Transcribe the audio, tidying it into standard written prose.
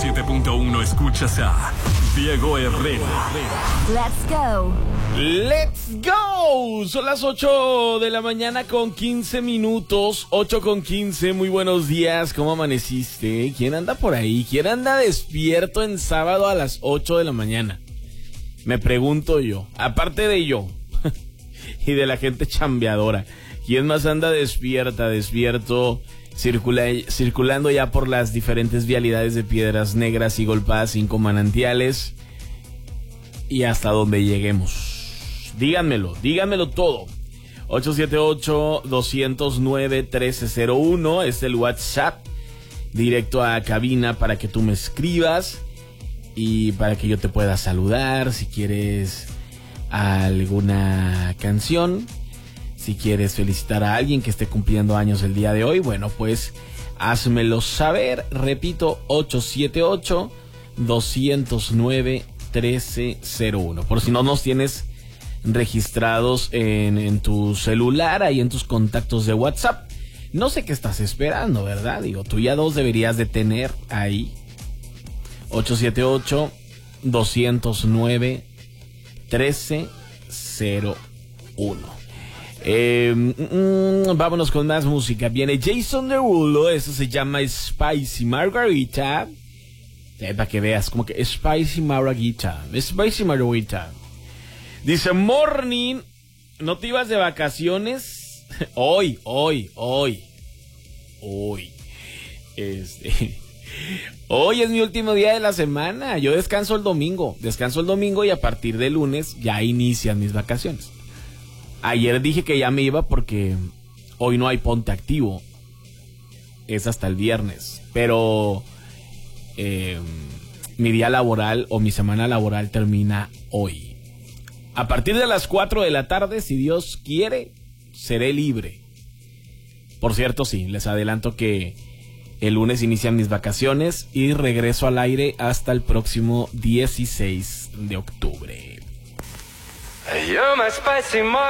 97.1 escuchas a Diego Herrera. Let's go. ¡Let's go! Son las 8 de la mañana con 15 minutos. 8 con 15, muy buenos días. ¿Cómo amaneciste? ¿Quién anda por ahí? ¿Quién anda despierto en sábado a las 8 de la mañana? Me pregunto yo. Aparte de yo y de la gente chambeadora, ¿quién más anda despierto, circulando ya por las diferentes vialidades de Piedras Negras y Golpaz, 5 manantiales y hasta donde lleguemos? Díganmelo todo. 878-209-1301 es el WhatsApp directo a cabina para que tú me escribas y para que yo te pueda saludar si quieres alguna canción, si quieres felicitar a alguien que esté cumpliendo años el día de hoy. Bueno, pues házmelo saber. Repito, 878-209-1301. Por si no nos tienes registrados en tu celular, ahí en tus contactos de WhatsApp. No sé qué estás esperando, ¿verdad? Digo, tú ya dos deberías de tener ahí. 878-209-1301. Vámonos con más música. Viene Jason Derulo, eso se llama Spicy Margarita. Para que veas, como que Spicy Margarita. Dice, morning, ¿no te ibas de vacaciones? Hoy. Hoy es mi último día de la semana. Yo descanso el domingo y a partir de lunes ya inician mis vacaciones. Ayer dije que ya me iba porque hoy no hay ponte activo. Es hasta el viernes. Pero mi día laboral o mi semana laboral termina hoy. A partir de las 4 de la tarde, si Dios quiere, seré libre. Por cierto, sí, les adelanto que el lunes inician mis vacaciones y regreso al aire hasta el próximo 16 de octubre. You're my spicy